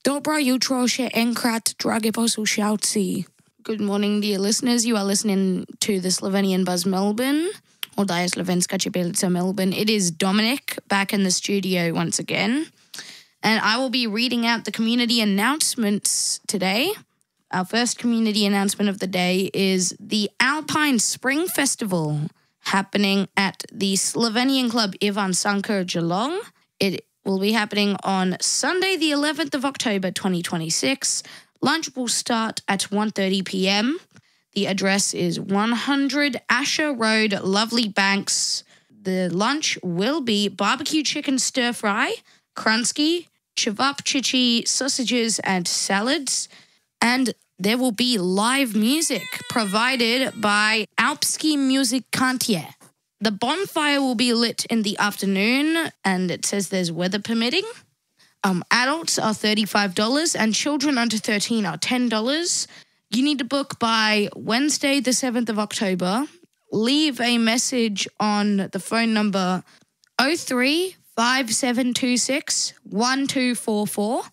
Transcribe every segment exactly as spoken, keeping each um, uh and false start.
Dobro jutro še enkrat, drage poslušalci. Good morning, dear listeners. You are listening to the Slovenian Buzz Melbourne, or Daja Slovenska Čepelica Melbourne. It is Dominic back in the studio once again. And I will be reading out the community announcements today. Our first community announcement of the day is the Alpine Spring Festival happening at the Slovenian Club Ivan Sanker Geelong. It will be happening on Sunday, the eleventh of October, twenty twenty-six. Lunch will start at one thirty p.m. The address is one hundred Asher Road, Lovely Banks. The lunch will be barbecue chicken stir fry, kransky, cevapcici, sausages and salads. And there will be live music provided by Alpski Muzikantie. The bonfire will be lit in the afternoon, and it says there's weather permitting. Um, adults are thirty-five dollars and children under thirteen are ten dollars. You need to book by Wednesday, the seventh of October. Leave a message on the phone number oh three, five seven two six, one two four four.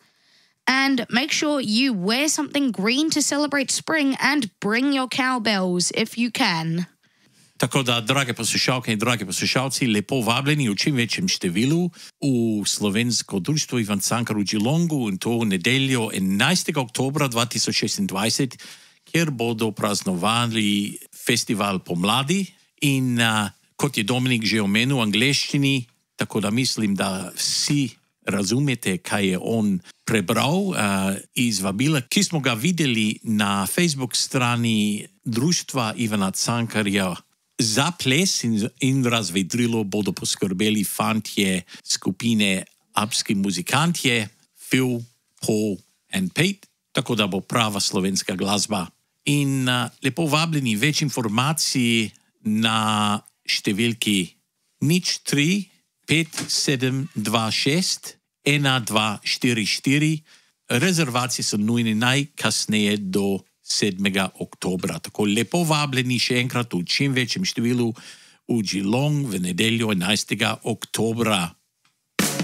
And make sure you wear something green to celebrate spring and bring your cowbells if you can. Tako da, drage poslušalke in drage poslušalci, lepo vabljeni v čim večjem številu v slovensko društvo Ivan Cankar v Geelongu in to v nedeljo enajstega oktobra dva tisoč šestindvajset, kjer bodo praznovali festival pomladi in uh, kot je Dominik že omenil v angleščini, tako da mislim, da vsi razumete, kaj je on prebral uh, iz vabila, ki smo ga videli na Facebook strani društva Ivana Cankarja. Za ples in, in razvedrilo bodo poskrbeli fantje skupine Alpski Muzikantie, Phil, Paul and Pete, tako da bo prava slovenska glasba. In uh, lepo vabljeni več informacij na številki nič tri pet sedem dva šest ena dva štiri štiri. Rezervacije so nujne najkasneje do sedmega oktobra. Tako lepo vabljeni še enkrat v čim večjem številu v Geelong v nedeljo enajstega oktobra.